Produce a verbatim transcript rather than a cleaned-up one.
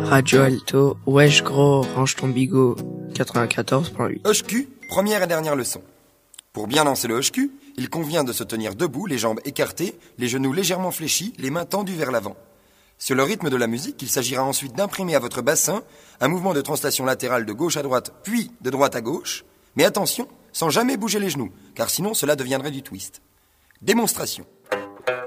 Radio Alto, wesh gros, range ton bigot, quatre-vingt-quatorze point huit. Hoche-cul, première et dernière leçon. Pour bien lancer le hoche-cul, il convient de se tenir debout, les jambes écartées, les genoux légèrement fléchis, les mains tendues vers l'avant. Sur le rythme de la musique, il s'agira ensuite d'imprimer à votre bassin un mouvement de translation latérale de gauche à droite, puis de droite à gauche. Mais attention, sans jamais bouger les genoux, car sinon cela deviendrait du twist. Démonstration.